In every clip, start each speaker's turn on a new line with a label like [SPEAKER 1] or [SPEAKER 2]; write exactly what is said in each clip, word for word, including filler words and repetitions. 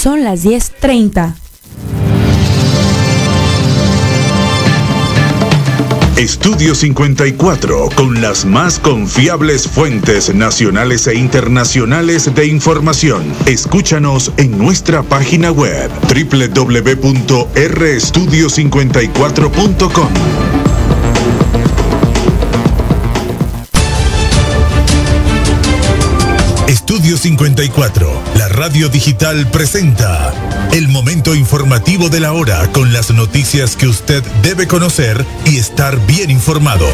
[SPEAKER 1] Son las diez treinta.
[SPEAKER 2] Estudio cincuenta y cuatro, con las más confiables fuentes nacionales e internacionales de información. Escúchanos en nuestra página web doble u doble u doble u punto r estudio cincuenta y cuatro punto com. Estudio cincuenta y cuatro, la radio digital presenta el momento informativo de la hora con las noticias que usted debe conocer y estar bien informado.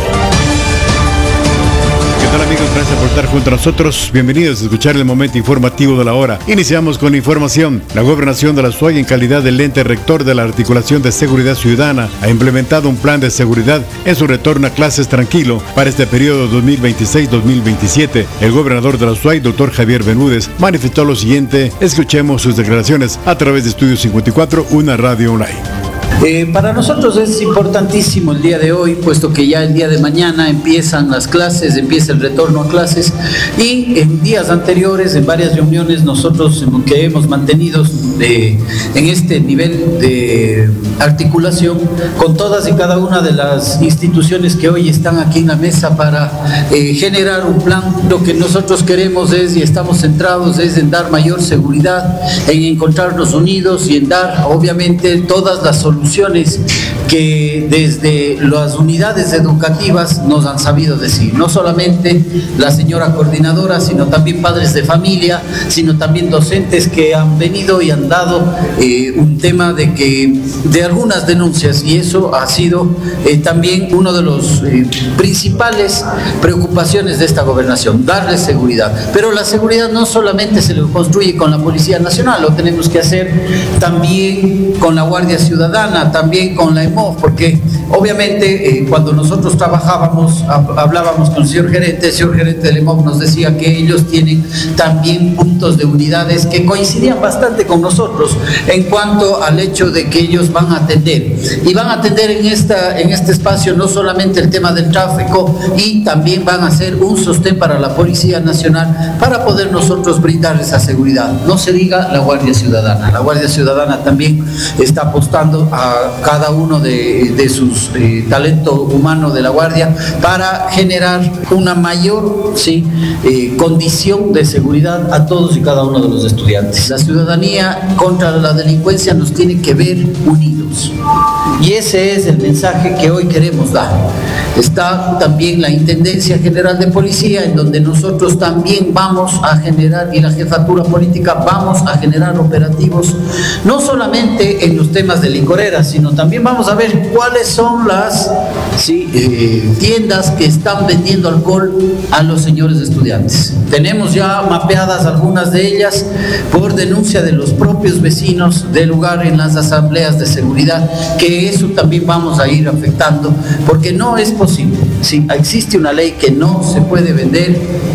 [SPEAKER 3] ¿Qué tal, amigos? Gracias por estar junto a nosotros. Bienvenidos a escuchar el momento informativo de la hora. Iniciamos con información. La Gobernación de la Suay, en calidad de ente rector de la Articulación de Seguridad Ciudadana, ha implementado un plan de seguridad en su retorno a clases tranquilo para este periodo dos mil veintiséis dos mil veintisiete. El gobernador de la Suay, doctor Javier Bermúdez, manifestó lo siguiente. Escuchemos sus declaraciones a través de Estudio cincuenta y cuatro, una radio online.
[SPEAKER 4] Eh, para nosotros es importantísimo el día de hoy, puesto que ya el día de mañana empiezan las clases, empieza el retorno a clases, y en días anteriores, en varias reuniones, nosotros que hemos mantenido de, en este nivel de articulación con todas y cada una de las instituciones que hoy están aquí en la mesa para eh, generar un plan. Lo que nosotros queremos es, y estamos centrados, es en dar mayor seguridad, en encontrarnos unidos y en dar, obviamente, todas las soluciones que desde las unidades educativas nos han sabido decir, no solamente la señora coordinadora, sino también padres de familia, sino también docentes que han venido y han dado eh, un tema de que de algunas denuncias, y eso ha sido eh, también uno de los eh, principales preocupaciones de esta gobernación, darles seguridad. Pero la seguridad no solamente se lo construye con la Policía Nacional, lo tenemos que hacer también con la Guardia Ciudadana, también con la E M O F, porque obviamente eh, cuando nosotros trabajábamos, hablábamos con el señor gerente, el señor gerente del E M O F nos decía que ellos tienen también puntos de unidades que coincidían bastante con nosotros en cuanto al hecho de que ellos van a atender, y van a atender en, esta, en este espacio no solamente el tema del tráfico, y también van a ser un sostén para la Policía Nacional para poder nosotros brindar esa seguridad. No se diga la Guardia Ciudadana, la Guardia Ciudadana también está apostando a cada uno de, de sus eh, talento humano de la Guardia para generar una mayor ¿sí? eh, condición de seguridad a todos y cada uno de los estudiantes. La ciudadanía contra la delincuencia nos tiene que ver unidos, y ese es el mensaje que hoy queremos dar. Está también la Intendencia General de Policía, en donde nosotros también vamos a generar, y la jefatura política vamos a generar operativos, no solamente en los temas de licoreras, sino también vamos a ver cuáles son las ¿sí? eh, tiendas que están vendiendo alcohol a los señores estudiantes. Tenemos ya mapeadas algunas de ellas por denuncia de los propios vecinos del lugar en las asambleas de seguridad, que eso también vamos a ir afectando, porque no es posible. Sí, existe una ley que no se puede vender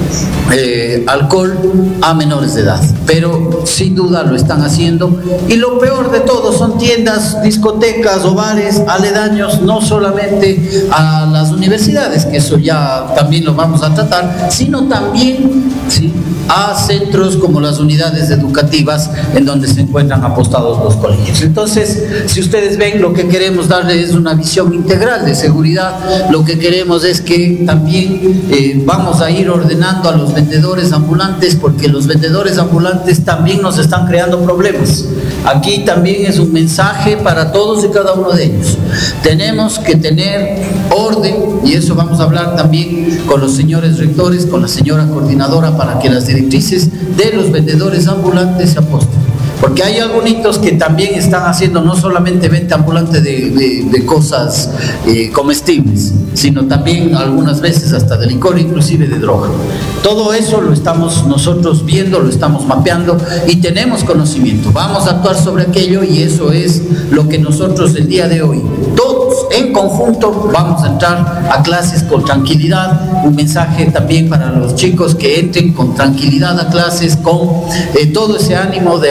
[SPEAKER 4] eh, alcohol a menores de edad, pero sin duda lo están haciendo, y lo peor de todo son tiendas, discotecas o bares aledaños, no solamente a las universidades, que eso ya también lo vamos a tratar, sino también ¿sí? a centros como las unidades educativas en donde se encuentran apostados los colegios. Entonces, si ustedes ven, lo que queremos darles es una visión integral de seguridad. Lo que queremos es que también eh, vamos a ir ordenando a los vendedores ambulantes, porque los vendedores ambulantes también nos están creando problemas. Aquí también es un mensaje para todos y cada uno de ellos. Tenemos que tener orden, y eso vamos a hablar también con los señores rectores, con la señora coordinadora, para que las directrices de los vendedores ambulantes se aposten. Porque hay algunos que también están haciendo no solamente venta ambulante de, de, de cosas eh, comestibles, sino también algunas veces hasta de licor, inclusive de droga. Todo eso lo estamos nosotros viendo, lo estamos mapeando y tenemos conocimiento. Vamos a actuar sobre aquello, y eso es lo que nosotros el día de hoy, todos en conjunto, vamos a entrar a clases con tranquilidad. Un mensaje también para los chicos que entren con tranquilidad a clases, con eh, todo ese ánimo de aprender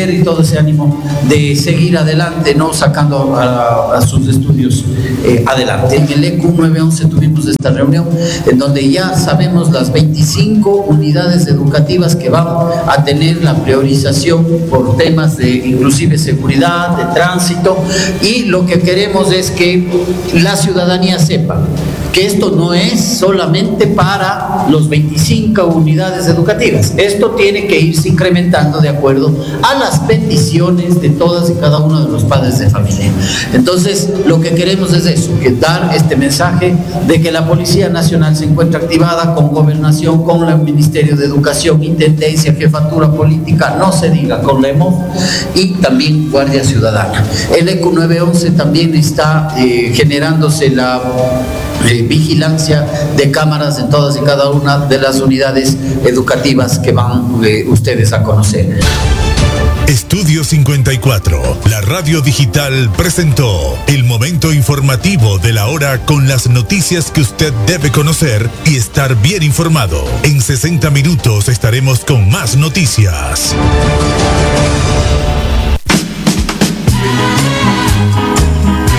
[SPEAKER 4] poder y todo ese ánimo de seguir adelante, ¿no? Sacando a, a sus estudios eh, adelante. En el E C U nueve once tuvimos esta reunión en donde ya sabemos las veinticinco unidades educativas que van a tener la priorización por temas de inclusive seguridad, de tránsito, y lo que queremos es que la ciudadanía sepa que esto no es solamente para los veinticinco unidades educativas, esto tiene que irse incrementando de acuerdo a las peticiones de todas y cada uno de los padres de familia. Entonces, lo que queremos es eso, que dar este mensaje de que la Policía Nacional se encuentra activada con Gobernación, con el Ministerio de Educación, Intendencia, Jefatura Política, no se diga, con la E M O F y también Guardia Ciudadana. El E C U nueve once también está eh, generándose la Eh, vigilancia de cámaras en todas y cada una de las unidades educativas que van eh, ustedes a conocer.
[SPEAKER 2] Estudio cincuenta y cuatro, la radio digital presentó el momento informativo de la hora con las noticias que usted debe conocer y estar bien informado. En sesenta minutos estaremos con más noticias.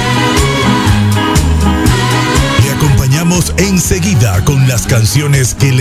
[SPEAKER 2] Enseguida con las canciones que le